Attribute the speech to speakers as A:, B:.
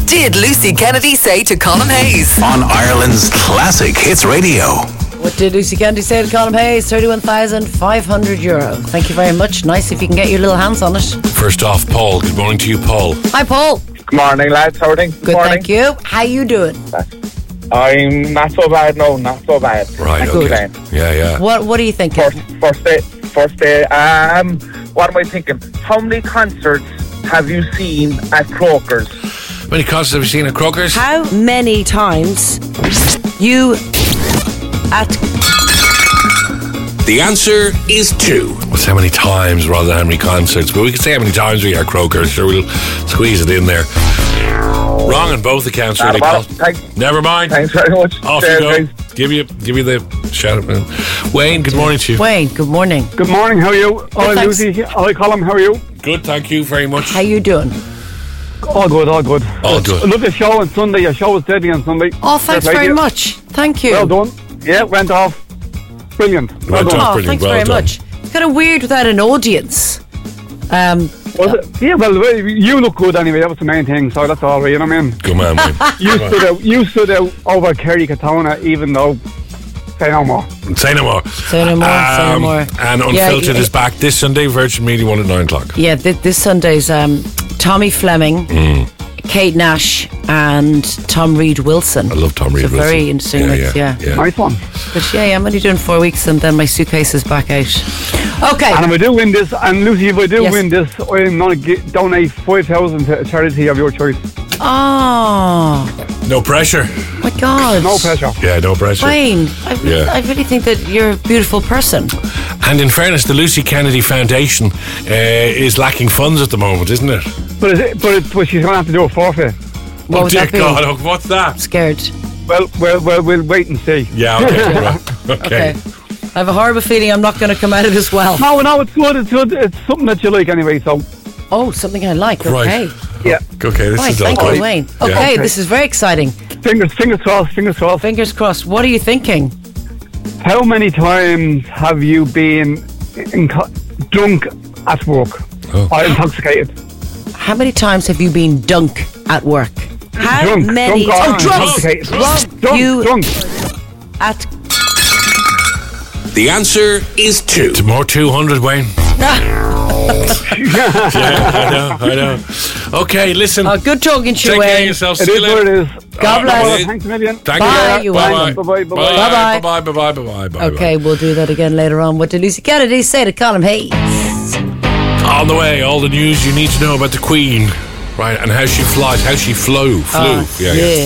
A: did Lucy Kennedy say to Colm Hayes?
B: On Ireland's Classic Hits Radio.
C: What did Lucy Kennedy say to Colm Hayes? €31,500. Thank you very much. Nice if you can get your little hands on it.
D: First off, Paul. Good morning to you, Paul.
C: Hi, Paul.
E: Good morning, lads. How are things?
C: Good,
E: morning.
C: thank you. How you doing?
E: I'm not so bad, no, not so bad.
D: Right,
C: Good.
D: okay. Yeah.
C: What are you thinking?
E: First day. What am I thinking? How many concerts have you seen at Croker's?
D: How many concerts have you seen at Croker's?
C: How many times you at...
B: The answer is 2.
D: What's how many times rather than how many concerts? But we can say how many times we are at Croker's. Sure, we'll squeeze it in there. Wrong on both accounts, really, Paul. Never mind.
E: Thanks very much.
D: Off you go. Give you the shout out. Wayne, good morning to you.
C: Wayne, good morning.
F: Good morning, how are you? Hi,
C: thanks.
F: Lucy. Hi, Colm, how are you?
D: Good, thank you very much.
C: How you doing?
F: All good.
D: All good.
F: I love your show on Sunday. Your show was deadly on Sunday.
C: Oh, thanks
F: Fair play
C: very
F: to you.
C: much. Thank you.
F: Well done. Yeah, went off. Brilliant. Well
D: Went
F: done.
D: off.
C: Oh,
D: Brilliant.
C: thanks
D: Well
C: very
D: done.
C: much. It's kind of weird without an audience.
F: Was it? Yeah, well, you look good anyway. That was the main thing, so that's all right, you know what I mean?
D: Good man, Wayne.
F: You stood out over Kerry Katona, even though... Say no more.
D: Say no more.
C: Say no more, say no more.
D: And Unfiltered is back this Sunday, Virgin Media 1 at 9 o'clock.
C: Yeah, this Sunday's Tommy Fleming, Kate Nash, and Tom Reid Wilson.
D: I love Tom Reid
C: It's a
D: Wilson.
C: very interesting mix, yeah.
F: Nice one.
C: But yeah, I'm only doing 4 weeks and then my suitcase is back out. Okay.
F: And if I do win this, and Lucy, if I do
C: Yes.
F: win this, I'm going to donate 5,000 to a charity of your choice.
C: Oh,
D: No pressure.
C: my God.
F: No pressure.
D: Yeah, no pressure.
C: Wayne, I really think that you're a beautiful person.
D: And in fairness, the Lucy Kennedy Foundation is lacking funds at the moment, isn't it?
F: But she's going to have to do a forfeit.
C: What would
D: dear
C: that be?
D: God, oh, what's that?
C: Scared.
F: Well, we'll wait and see.
D: Yeah, okay. Right.
C: Okay. I have a horrible feeling I'm not going to come out of this well.
F: No, it's good. It's good. It's something that you like anyway, so...
C: Oh, something I like. Okay.
D: Right.
F: Yeah.
D: Okay, this
C: Right,
D: is all
C: thank
D: good.
C: you, Wayne.
D: Yeah.
C: Okay, this is very exciting.
F: Fingers crossed, fingers crossed.
C: Fingers crossed. What are you thinking?
F: How many times have you been drunk at work?
D: Oh.
F: Or intoxicated?
C: How many times have you been dunk at work? How
F: Drunk.
C: many
F: Drunk or
C: times?
F: intoxicated. Drunk.
C: At
B: The answer is 2.
D: It's more 200, Wayne. Yeah, I know. Okay, listen.
C: good talking to
D: Take
C: you,
D: care of
C: Wayne.
D: yourself.
F: It
D: See
F: is
D: you
F: what
D: later.
F: it is.
C: God bless.
F: Thanks a million.
D: Thank
C: Bye,
D: you.
C: you
D: Bye.
F: Bye-bye.
D: Bye. Bye.
C: Okay, we'll do that again later on. What did Lucy Kennedy say to Colm Hayes?
D: On the way, all the news you need to know about the Queen, right, and how she flies, how she flew. Yeah.